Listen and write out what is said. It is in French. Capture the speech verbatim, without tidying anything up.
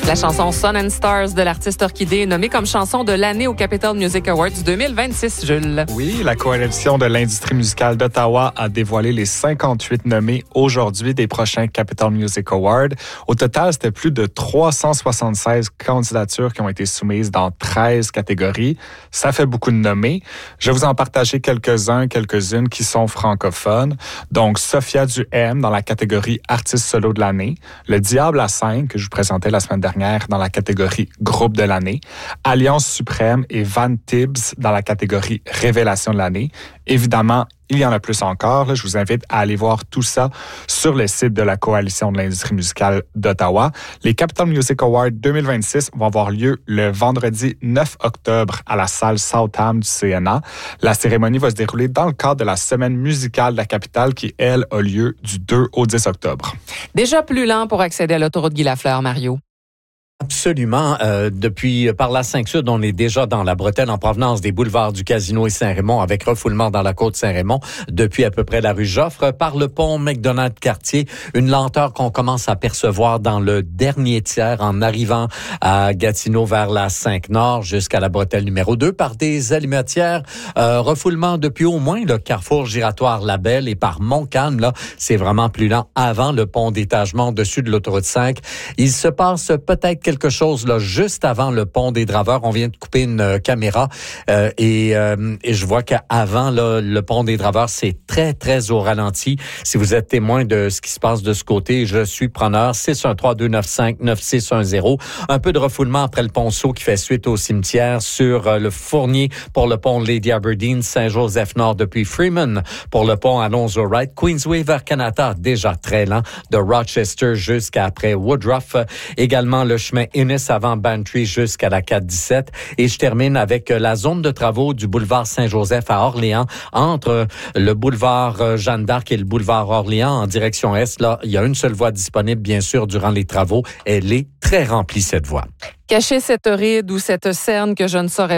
La chanson Sun and Stars de l'artiste Orchidée est nommée comme chanson de l'année au Capital Music Awards deux mille vingt-six, Jules. Oui, la coalition de l'industrie musicale d'Ottawa a dévoilé les cinquante-huit nommés aujourd'hui des prochains Capital Music Awards. Au total, c'était plus de trois cent soixante-seize candidatures qui ont été soumises dans treize catégories. Ça fait beaucoup de nommés. Je vais vous en partager quelques-uns, quelques-unes qui sont francophones. Donc, Sophia Duhem dans la catégorie Artiste solo de l'année. Le Diable à cinq, que je vous présentais la semaine dernière, dans la catégorie Groupe de l'année, Alliance Suprême et Van Tibbs dans la catégorie Révélation de l'année. Évidemment, il y en a plus encore. Là, je vous invite à aller voir tout ça sur le site de la Coalition de l'industrie musicale d'Ottawa. Les Capital Music Awards deux mille vingt-six vont avoir lieu le vendredi neuf octobre à la salle Southam du C N A. La cérémonie va se dérouler dans le cadre de la semaine musicale de la capitale qui, elle, a lieu du deux au dix octobre. Déjà plus lent pour accéder à l'autoroute Guy Lafleur, Mario. Absolument. Euh, depuis par la cinq Sud, on est déjà dans la bretelle en provenance des boulevards du Casino et Saint-Raymond avec refoulement dans la côte Saint-Raymond depuis à peu près la rue Joffre par le pont McDonald-Cartier. Une lenteur qu'on commence à percevoir dans le dernier tiers en arrivant à Gatineau vers la cinq Nord jusqu'à la bretelle numéro deux par des alimentières. Euh, refoulement depuis au moins le carrefour giratoire Labelle et par Montcalm. Là, c'est vraiment plus lent avant le pont d'étagement au-dessus de l'autoroute cinq. Il se passe peut-être quelque chose là juste avant le pont des Draveurs. On vient de couper une euh, caméra euh, et, euh, et je vois qu'avant là, le pont des Draveurs, c'est très, très au ralenti. Si vous êtes témoin de ce qui se passe de ce côté, je suis preneur. six un trois deux neuf cinq neuf six un zéro. Un peu de refoulement après le ponceau qui fait suite au cimetière sur euh, le Fournier pour le pont Lady Aberdeen, Saint-Joseph-Nord depuis Freeman pour le pont Alonzo Wright, Queensway vers Canada, déjà très lent, de Rochester jusqu'à après Woodruff. Également le chemin Innis avant Bantry jusqu'à la quatre dix-sept. Et je termine avec la zone de travaux du boulevard Saint-Joseph à Orléans, entre le boulevard Jeanne d'Arc et le boulevard Orléans en direction Est. Là, il y a une seule voie disponible, bien sûr, durant les travaux. Elle est très remplie, cette voie. Cacher cette ride ou cette cerne que je ne saurais